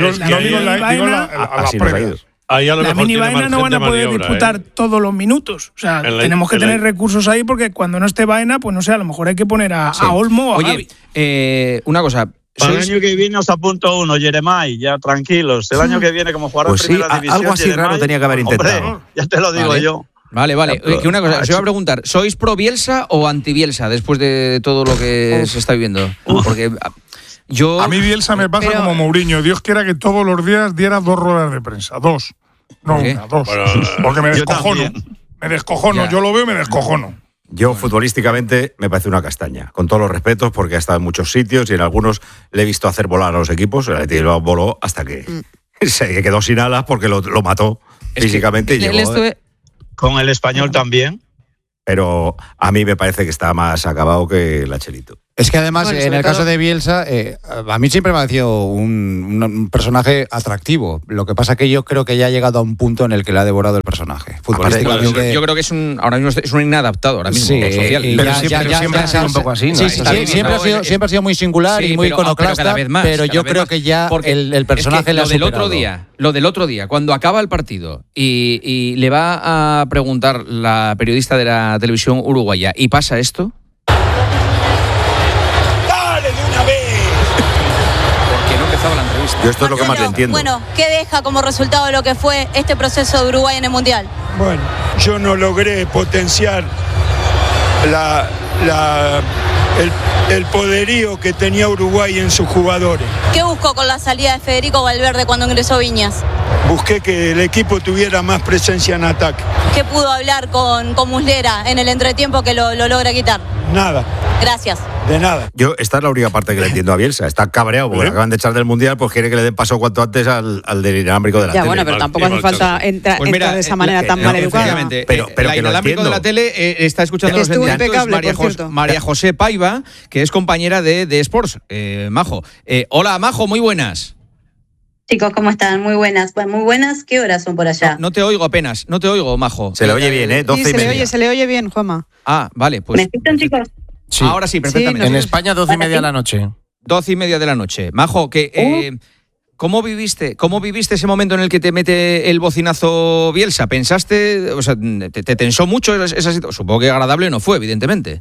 y Baena no van a poder disputar todos los minutos. O sea, tenemos que tener recursos ahí, porque cuando no esté Baena, pues no sé, a lo mejor hay que poner a Olmo o a Gavi. Una cosa. Para el año que viene os apunto uno, Jeremai, ya tranquilos. El año que viene, como jugador pues de primera división, algo así Jeremai, raro tenía que haber intentado. Hombre, ya te lo digo yo. Vale. Que una cosa, os iba a preguntar, ¿sois pro Bielsa o anti Bielsa después de todo lo que se está viviendo? Porque a mí Bielsa me pasa como Mourinho. Dios quiera que todos los días diera 2 ruedas de prensa. 2. No una, 2. Porque me descojono. Yo lo veo y me descojono. Yo futbolísticamente me parece una castaña, con todos los respetos, porque ha estado en muchos sitios y en algunos le he visto hacer volar a los equipos. El Atleti lo voló hasta que se quedó sin alas porque lo mató físicamente. Y llegó, con el Español también. Pero a mí me parece que está más acabado que el Chelito. Es que además, en el caso de Bielsa, a mí siempre me ha parecido un personaje atractivo. Lo que pasa es que yo creo que ya ha llegado a un punto en el que le ha devorado el personaje. Futbolísticamente. Yo creo que ahora mismo es un inadaptado ahora mismo. Social. Pero siempre ha sido un poco así, ¿no? Siempre ha sido muy singular y muy iconoclasta, pero yo creo que ya el personaje le ha superado. Lo del otro día, cuando acaba el partido y le va a preguntar la periodista de la televisión uruguaya y pasa esto... Yo esto es lo que más le entiendo. Bueno, ¿qué deja como resultado lo que fue este proceso de Uruguay en el Mundial? Bueno, yo no logré potenciar el poderío que tenía Uruguay en sus jugadores. ¿Qué buscó con la salida de Federico Valverde cuando ingresó Viñas? Busqué que el equipo tuviera más presencia en ataque. ¿Qué pudo hablar con Muslera en el entretiempo que lo logra quitar? Nada. Gracias. De nada. Esta es la única parte que le entiendo a Bielsa. Está cabreado porque acaban de echar del Mundial, pues quiere que le den paso cuanto antes al del inalámbrico de la tele. Ya, bueno, pero tampoco hace falta entrar de esa manera tan mal educada. Pero el inalámbrico de la tele está escuchando los sentimientos María José Paiva, que es compañera de Sports. Majo. Hola, Majo, muy buenas. Chicos, ¿cómo están? Muy buenas. Muy buenas. ¿Qué horas son por allá? No te oigo apenas. No te oigo, Majo. Se le oye bien, 12:30. Se le oye bien, Juanma. Ah, vale. Pues, ¿me escuchan, chicos? Sí. Ahora sí, perfectamente. En España, 12:30 de la noche. 12:30 de la noche. Majo, ¿cómo viviste ese momento en el que te mete el bocinazo Bielsa? ¿Pensaste, o sea, te tensó mucho esa situación? Supongo que agradable no fue, evidentemente.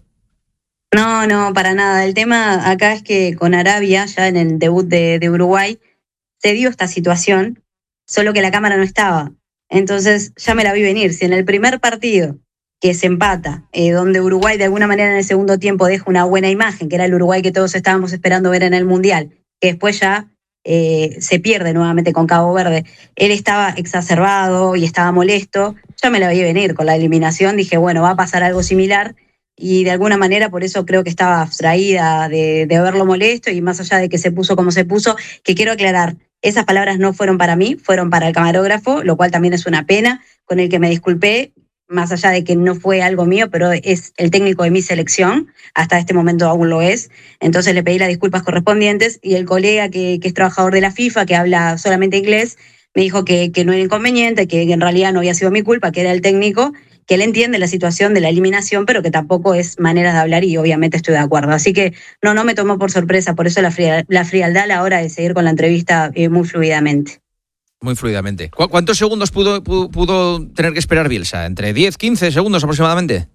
No, para nada. El tema acá es que con Arabia, ya en el debut de Uruguay, se dio esta situación, solo que la cámara no estaba. Entonces ya me la vi venir. Si en el primer partido que se empata, donde Uruguay de alguna manera en el segundo tiempo deja una buena imagen, que era el Uruguay que todos estábamos esperando ver en el Mundial, que después ya se pierde nuevamente con Cabo Verde, él estaba exacerbado y estaba molesto, ya me la vi venir con la eliminación, dije, bueno, va a pasar algo similar, y de alguna manera por eso creo que estaba abstraída de verlo molesto, y más allá de que se puso como se puso, que quiero aclarar, esas palabras no fueron para mí, fueron para el camarógrafo, lo cual también es una pena, con el que me disculpé, más allá de que no fue algo mío, pero es el técnico de mi selección, hasta este momento aún lo es, entonces le pedí las disculpas correspondientes, y el colega que es trabajador de la FIFA, que habla solamente inglés, me dijo que no era inconveniente, que en realidad no había sido mi culpa, que era el técnico, que él entiende la situación de la eliminación, pero que tampoco es manera de hablar, y obviamente estoy de acuerdo. Así que no me tomó por sorpresa, por eso la frialdad a la hora de seguir con la entrevista muy fluidamente. Muy fluidamente. ¿Cuántos segundos pudo tener que esperar Bielsa? ¿Entre 10, 15 segundos aproximadamente?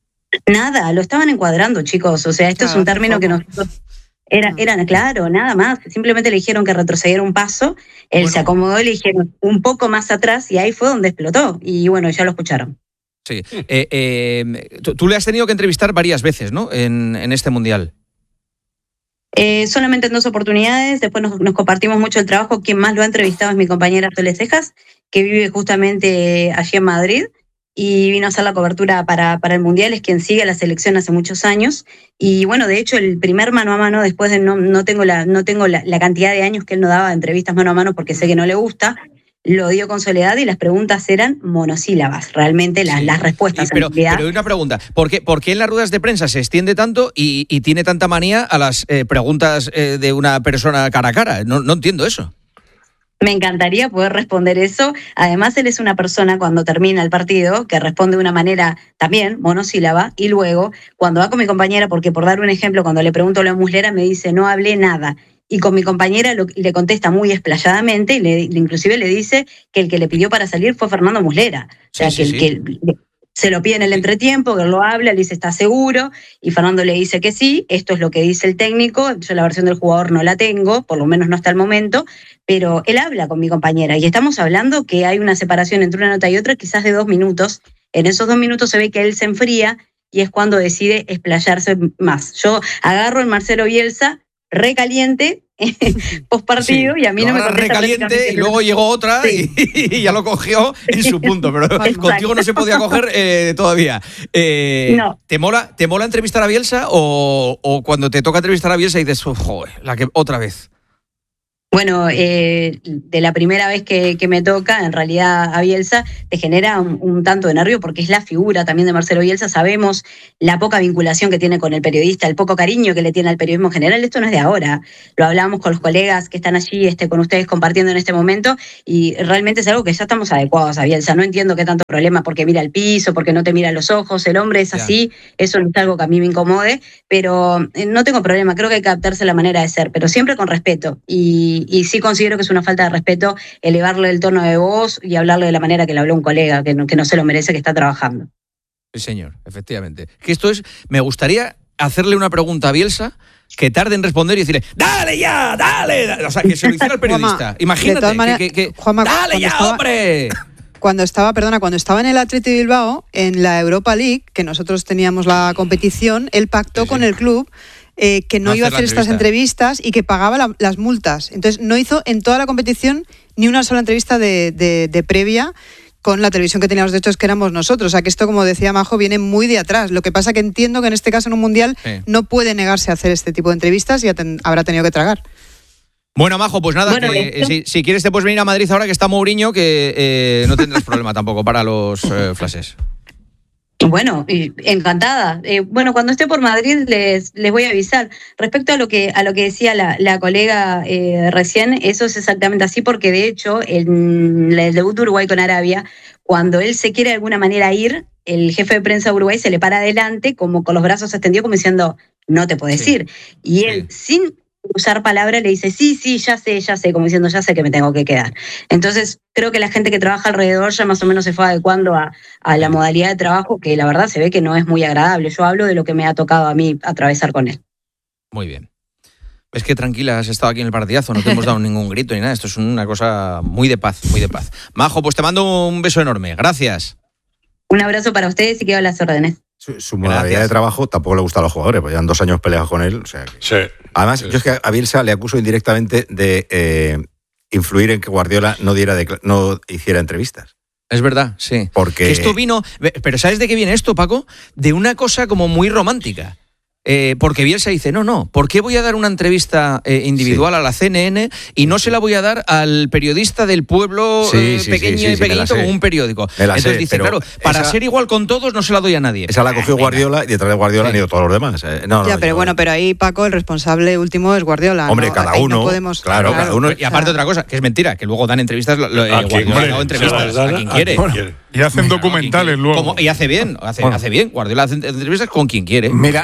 Nada, lo estaban encuadrando, chicos. O sea, esto es un término que nosotros... Era claro, nada más. Simplemente le dijeron que retrocediera un paso, él se acomodó y le dijeron un poco más atrás, y ahí fue donde explotó. Y bueno, ya lo escucharon. Sí. Tú le has tenido que entrevistar varias veces, ¿no? En este Mundial. Solamente en 2 oportunidades, después nos compartimos mucho el trabajo. Quien más lo ha entrevistado es mi compañera Sole Cejas, que vive justamente allí en Madrid y vino a hacer la cobertura para el Mundial, es quien sigue a la selección hace muchos años. Y bueno, de hecho, el primer mano a mano, después de no tengo la cantidad de años que él no daba de entrevistas mano a mano porque sé que no le gusta, lo dio con Soledad y las preguntas eran monosílabas, realmente las respuestas. Pero una pregunta, ¿por qué en las ruedas de prensa se extiende tanto y tiene tanta manía a las preguntas de una persona cara a cara? No entiendo eso. Me encantaría poder responder eso. Además, él es una persona, cuando termina el partido, que responde de una manera también monosílaba, y luego, cuando va con mi compañera, porque por dar un ejemplo, cuando le pregunto a la Muslera, me dice, no hablé nada. Y con mi compañera le contesta muy explayadamente, y inclusive le dice que el que le pidió para salir fue Fernando Muslera. O sea, que se lo pide en el entretiempo, que él lo habla, le dice, ¿está seguro? Y Fernando le dice que sí, esto es lo que dice el técnico, yo la versión del jugador no la tengo, por lo menos no hasta el momento, pero él habla con mi compañera, y estamos hablando que hay una separación entre una nota y otra, quizás de 2 minutos, en esos 2 minutos se ve que él se enfría, y es cuando decide explayarse más. Yo agarro el Marcelo Bielsa, recaliente, post partido, y a mí no me contesta. Recaliente, y luego llegó otra y ya lo cogió en su punto, pero contigo no se podía coger todavía. No. ¿Te mola entrevistar a Bielsa o cuando te toca entrevistar a Bielsa dices, joder, otra vez? Bueno, de la primera vez que me toca, en realidad a Bielsa, te genera un tanto de nervio porque es la figura también de Marcelo Bielsa. Sabemos la poca vinculación que tiene con el periodista, el poco cariño que le tiene al periodismo en general. Esto no es de ahora. Lo hablamos con los colegas que están allí, con ustedes compartiendo en este momento, y realmente es algo que ya estamos adecuados a Bielsa. No entiendo qué tanto problema porque mira el piso, porque no te mira los ojos. El hombre es así. Eso no es algo que a mí me incomode, pero no tengo problema. Creo que hay que adaptarse a la manera de ser, pero siempre con respeto. Y sí considero que es una falta de respeto elevarle el tono de voz y hablarle de la manera que le habló un colega, que no se lo merece, que está trabajando. Sí, señor, efectivamente. Que esto es, me gustaría hacerle una pregunta a Bielsa que tarde en responder y decirle, ¡dale ya, dale! O sea, que se lo hiciera el periodista. Juanma, imagínate, maneras, Juanma, ¡dale ya, hombre! Cuando estaba en el Athletic Bilbao, en la Europa League, que nosotros teníamos la competición, él pactó con el club que no iba a hacer estas entrevistas y que pagaba las multas. Entonces no hizo en toda la competición ni una sola entrevista de previa con la televisión que teníamos. De hecho, es que éramos nosotros. O sea, que esto, como decía Majo, viene muy de atrás. Lo que pasa que entiendo que en este caso, en un mundial, no puede negarse a hacer este tipo de entrevistas y habrá tenido que tragar. Bueno, Majo, pues nada, si quieres te puedes venir a Madrid ahora que está Mourinho, que no tendrás problema tampoco para los flashes. Bueno, encantada. Bueno, cuando esté por Madrid les voy a avisar. Respecto a lo que decía la colega recién, eso es exactamente así, porque de hecho en el debut de Uruguay con Arabia, cuando él se quiere de alguna manera ir, el jefe de prensa de Uruguay se le para adelante como con los brazos extendidos como diciendo, no te puedes ir. Y él, sin usar palabras, le dice, sí, ya sé, como diciendo, ya sé que me tengo que quedar. Entonces, creo que la gente que trabaja alrededor ya más o menos se fue adecuando a la modalidad de trabajo, que la verdad se ve que no es muy agradable. Yo hablo de lo que me ha tocado a mí atravesar con él. Muy bien. Es que tranquila, has estado aquí en el partidazo, no te hemos dado ningún grito ni nada. Esto es una cosa muy de paz, muy de paz. Majo, pues te mando un beso enorme. Gracias. Un abrazo para ustedes y quedo a las órdenes. Su modalidad de trabajo tampoco le gusta a los jugadores, porque llevan 2 años peleados con él. O sea que... Sí. Además, yo es que a Bielsa le acuso indirectamente de influir en que Guardiola no hiciera entrevistas. Es verdad, sí. Porque que esto vino... Pero ¿sabes de qué viene esto, Paco? De una cosa como muy romántica. Porque Bielsa dice, no, ¿por qué voy a dar una entrevista individual a la CNN y no se la voy a dar al periodista del pueblo pequeño y pequeñito como un periódico? Entonces dice, claro, para ser igual con todos no se la doy a nadie. Esa la cogió Guardiola y detrás de Guardiola han ido todos los demás. Pero ahí, Paco, el responsable último es Guardiola. Hombre, cada uno. Claro, cada uno. Y aparte otra cosa, que es mentira, que luego dan entrevistas, Guardiola ha dado entrevistas a quien quiere. Y hacen documentales luego. Y hace bien, hace bien. Guardiola hace entrevistas con quien quiere. Mira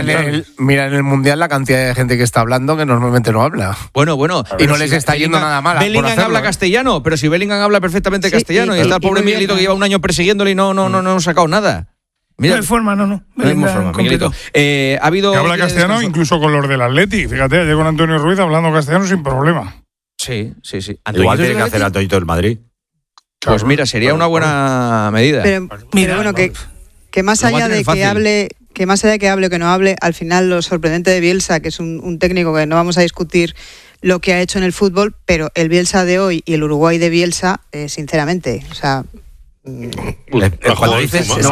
en el Mundial la cantidad de gente que está hablando que normalmente no habla. Bueno. Y no les está yendo nada mal. Bellingham habla castellano, pero si Bellingham habla perfectamente castellano y está el pobre Miguelito que lleva un año persiguiéndole y no ha sacado nada. Mira, no hay forma, no. No hay forma, Miguelito. Ha habido... Que habla castellano incluso con los del Atleti. Fíjate, ayer con Antonio Ruiz hablando castellano sin problema. Sí. Igual tiene que hacer Antonito del Madrid. Pues mira, sería una buena medida. Pero bueno, que más allá de que hable... Que más allá de que hable o que no hable, al final lo sorprendente de Bielsa, que es un técnico que no vamos a discutir lo que ha hecho en el fútbol, pero el Bielsa de hoy y el Uruguay de Bielsa, sinceramente, o sea... Cuando dices se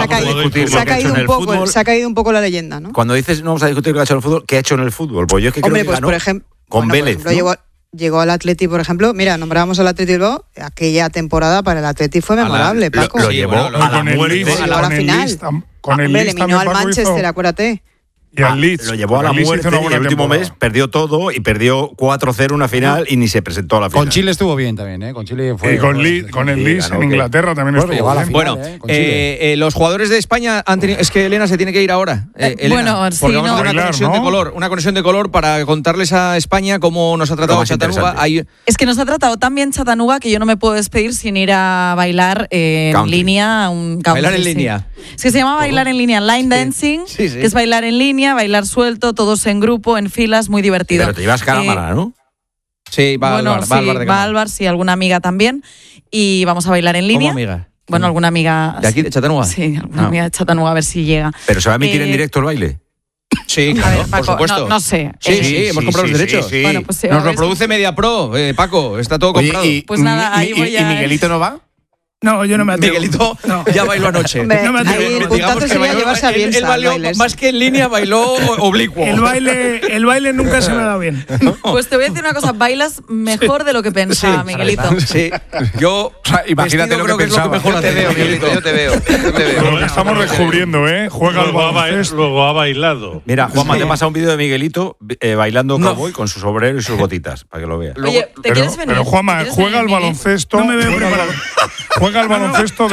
ha caído un poco la leyenda, ¿no? Cuando dices no vamos a discutir lo que ha hecho en el fútbol, ¿qué ha hecho en el fútbol? Pues yo es que creo que ganó por ejemplo, con Vélez. Por ejemplo, llegó al Atleti, por ejemplo. Mira, nombrábamos al Atleti Bilbao. Aquella temporada para el Atleti fue memorable, Paco. Lo llevó a la muerte. A la final. Le eliminó al Manchester, acuérdate. Y al Leeds. Lo llevó a la muerte y el último mes perdió todo y perdió 4-0 una final y ni se presentó a la final. Con Chile estuvo bien también, ¿eh? Con Chile fue. Y con el Leeds en Inglaterra también estuvo bien. Bueno, los jugadores de España han tenido... Es que Elena se tiene que ir ahora. Elena, porque vamos a hacer una conexión de color para contarles a España cómo nos ha tratado Chattanooga. Es que nos ha tratado tan bien Chattanooga que yo no me puedo despedir sin ir a bailar en línea. Bailar en línea. Es que se llama bailar en línea, line dancing, que es bailar en línea, bailar suelto, todos en grupo, en filas, muy divertido. Pero te llevas cámara, ¿no? Sí, va al bar, sí, alguna amiga también. Y vamos a bailar en línea. ¿Cómo amiga? Bueno, alguna amiga... ¿De aquí, de Chattanooga? Sí, alguna amiga de Chattanooga, a ver si llega. ¿Pero se va a emitir en directo el baile? Sí, claro, ver, Paco, por supuesto. No sé. Sí, hemos comprado los derechos. Sí. Bueno, pues nos lo produce Mediapro, Paco, está todo comprado. Pues nada, ahí voy a... ¿Y Miguelito no va? No, yo no me atrevo. Miguelito ya bailó anoche. No me atrevo. El puntazo sería llevarse a Bielsa. Él bailó, más que en línea, bailó oblicuo. El baile nunca se me ha dado bien. Pues te voy a decir una cosa, bailas mejor de lo que pensaba, Miguelito. Sí, yo imagínate lo que pensaba. Yo te veo, Miguelito, yo te veo. Lo que estamos descubriendo, Juega al baloncesto. Luego ha bailado. Mira, Juanma, te pasa un vídeo de Miguelito bailando cowboy con su sombrero y sus botitas, para que lo veas. Oye, ¿te quieres venir? Pero Juanma, juega al baloncesto. No me veo preparado. Juega al baloncesto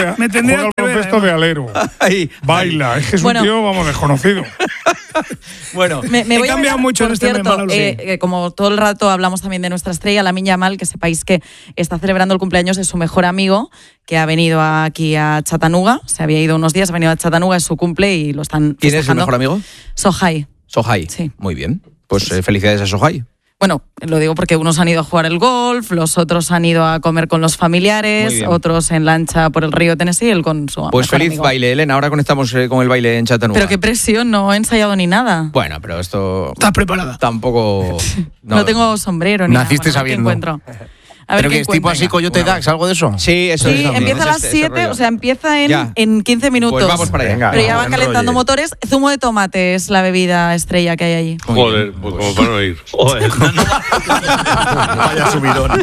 de alero. Baila. Es que es un tío, vamos, desconocido. Bueno, me voy he cambiado mucho en este cierto, como todo el rato hablamos también de nuestra estrella, Lamine Yamal, que sepáis que está celebrando el cumpleaños de su mejor amigo, que ha venido aquí a Chattanooga. Se había ido unos días, ha venido a Chattanooga, es su cumple y lo están ¿Quién es el mejor amigo? Sohai. Sohai. Sí. Muy bien. Pues felicidades a Sohai. Bueno, lo digo porque unos han ido a jugar el golf, los otros han ido a comer con los familiares, otros en lancha por el río Tennessee, él con su Pues feliz amigo. baile, Elena. Ahora conectamos con el baile en Chattanooga. Pero qué presión, no he ensayado ni nada. Bueno, pero esto... ¿Estás preparada? Tampoco... No tengo sombrero ni Naciste nada. Bueno, sabiendo. A ver ¿Pero que es tipo así Coyote Dax, algo de eso? Sí, eso Sí, es. empieza a las 7, o sea, empieza en 15 minutos. Pues vamos para allá. Venga, pero ya van calentando motores. Zumo de tomate es la bebida estrella que hay allí. Joder, pues como para no ir. Vaya subidón.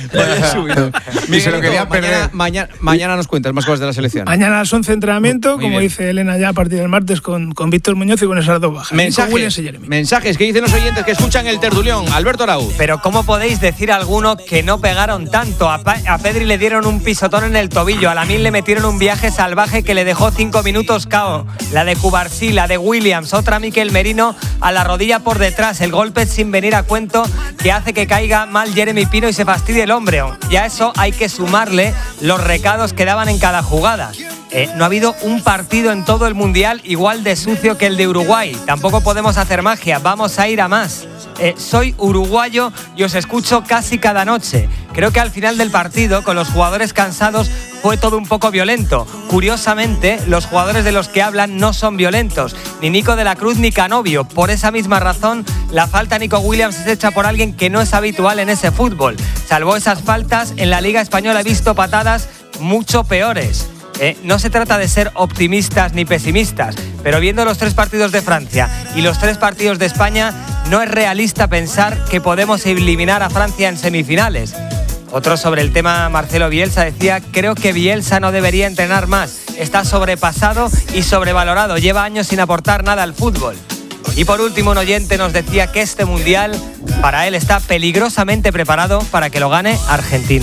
Y se lo quería perder. Mañana nos cuentas más cosas de la selección. Mañana a las 11 entrenamiento, Muy como bien. dice Elena ya a partir del martes con Víctor Muñoz y con esas dos bajas. Mensajes que dicen los oyentes que escuchan el tertulión. Alberto Arau. Pero ¿cómo podéis decir a alguno que no pegaron tanto? A Pedri le dieron un pisotón en el tobillo, a Lamine le metieron un viaje salvaje que le dejó 5 minutos KO. La de Cubarsí, la de Williams, otra a Mikel Merino a la rodilla por detrás, el golpe sin venir a cuento que hace que caiga mal Jeremy Pino y se fastidie el hombre. Y a eso hay que sumarle los recados que daban en cada jugada. No ha habido un partido en todo el Mundial igual de sucio que el de Uruguay. Tampoco podemos hacer magia, vamos a ir a más. Soy uruguayo y os escucho casi cada noche. Creo que al final del partido, con los jugadores cansados, fue todo un poco violento. Curiosamente, los jugadores de los que hablan no son violentos, ni Nico de la Cruz ni Canovio. Por esa misma razón, la falta a Nico Williams es hecha por alguien que no es habitual en ese fútbol. Salvo esas faltas, en la Liga Española he visto patadas mucho peores. No se trata de ser optimistas ni pesimistas, pero viendo los 3 partidos de Francia y los 3 partidos de España, no es realista pensar que podemos eliminar a Francia en semifinales. Otro sobre el tema, Marcelo Bielsa, decía: creo que Bielsa no debería entrenar más, está sobrepasado y sobrevalorado, lleva años sin aportar nada al fútbol. Y por último, un oyente nos decía que este Mundial para él está peligrosamente preparado para que lo gane Argentina.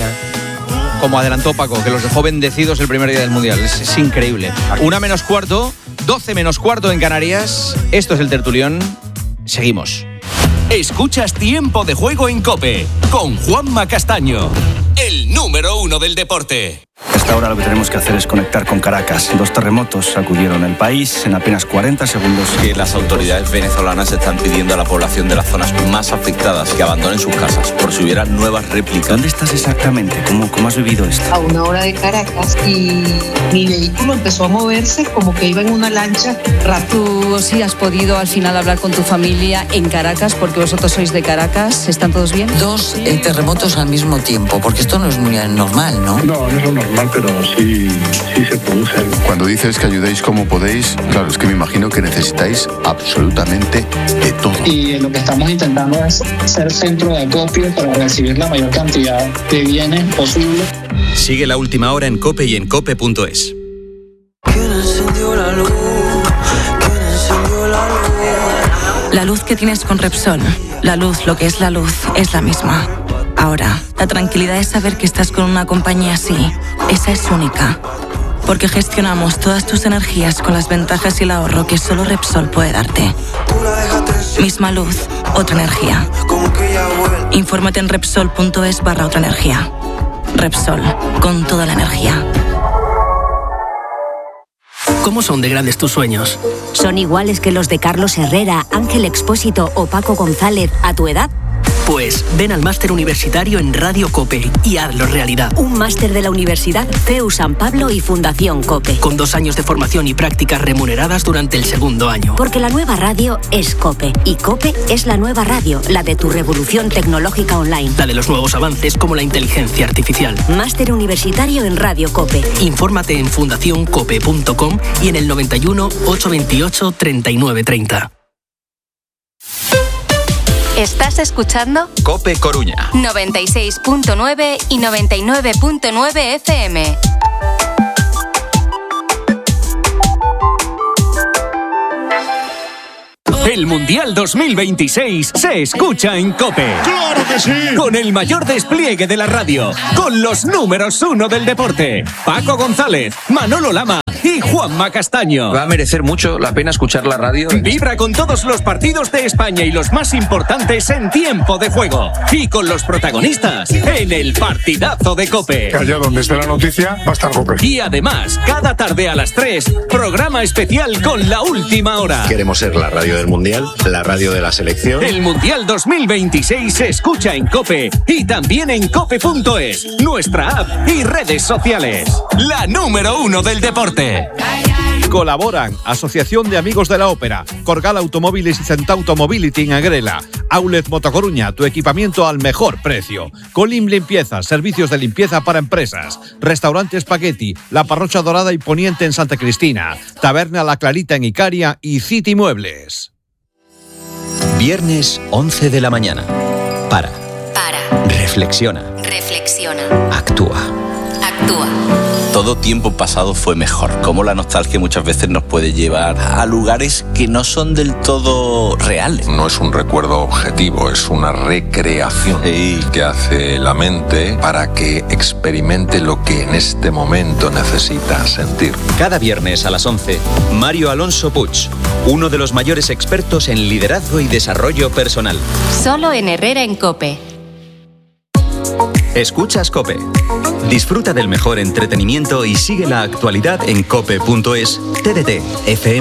Como adelantó Paco, que los dejó bendecidos el primer día del Mundial. Es increíble. 1:15, 12:15 en Canarias. Esto es el tertulión. Seguimos. Escuchas Tiempo de Juego en COPE con Juanma Castaño, el número 1 del deporte. Hasta ahora lo que tenemos que hacer es conectar con Caracas. 2 terremotos sacudieron el país en apenas 40 segundos. Que las autoridades venezolanas están pidiendo a la población de las zonas más afectadas que abandonen sus casas por si hubiera nuevas réplicas. ¿Dónde estás exactamente? ¿Cómo has vivido esto? A 1 hora de Caracas y mi vehículo empezó a moverse como que iba en una lancha rápido. ¿Tú sí has podido al final hablar con tu familia en Caracas porque vosotros sois de Caracas? ¿Están todos bien? 2 terremotos al mismo tiempo, porque esto no es muy normal, ¿no? No es lo normal, pero sí se producen. Cuando dices que ayudéis como podéis, claro, es que me imagino que necesitáis absolutamente de todo. Y lo que estamos intentando es ser centro de acopio para recibir la mayor cantidad de bienes posible. Sigue La Última Hora en COPE y en cope.es. La luz que tienes con Repsol, la luz, lo que es la luz, es la misma. Ahora, la tranquilidad de saber que estás con una compañía así, esa es única. Porque gestionamos todas tus energías con las ventajas y el ahorro que solo Repsol puede darte. Misma luz, otra energía. Infórmate en Repsol.es/otra energía. Repsol, con toda la energía. ¿Cómo son de grandes tus sueños? ¿Son iguales que los de Carlos Herrera, Ángel Expósito o Paco González a tu edad? Pues ven al máster universitario en Radio COPE y hazlo realidad. Un máster de la Universidad CEU San Pablo y Fundación COPE. Con 2 años de formación y prácticas remuneradas durante el 2º año. Porque la nueva radio es COPE. Y COPE es la nueva radio, la de tu revolución tecnológica online. La de los nuevos avances como la inteligencia artificial. Máster universitario en Radio COPE. Infórmate en fundacioncope.com y en el 91 828 3930. ¿Estás escuchando? COPE Coruña 96.9 y 99.9 FM. El Mundial 2026 se escucha en COPE. ¡Claro que sí! Con el mayor despliegue de la radio, con los números 1 del deporte. Paco González, Manolo Lama y Juanma Castaño. Va a merecer mucho la pena escuchar la radio. Vibra con todos los partidos de España y los más importantes en tiempo de juego. Y con los protagonistas en el partidazo de COPE. Que allá donde esté la noticia va a estar COPE. Y además, cada tarde a las 3, programa especial con la última hora. Queremos ser la radio del Mundial, la radio de la selección. El Mundial 2026 se escucha en COPE y también en cope.es, nuestra app y redes sociales. La número 1 del deporte. Colaboran Asociación de Amigos de la Ópera, Corgal Automóviles y Centauto Mobility en Agrela, Outlet Motocoruña, tu equipamiento al mejor precio, Colim Limpieza, servicios de limpieza para empresas, Restaurante Spaghetti, La Parrocha Dorada y Poniente en Santa Cristina, Taberna La Clarita en Icaria y City Muebles. Viernes 11 de la mañana. Para. Reflexiona. Actúa. Todo tiempo pasado fue mejor. Como la nostalgia muchas veces nos puede llevar a lugares que no son del todo reales. No es un recuerdo objetivo, es una recreación que hace la mente para que experimente lo que en este momento necesita sentir. Cada viernes a las 11, Mario Alonso Puig, uno de los mayores expertos en liderazgo y desarrollo personal. Solo en Herrera en COPE. Escuchas COPE. Disfruta del mejor entretenimiento y sigue la actualidad en cope.es, TDT, FM.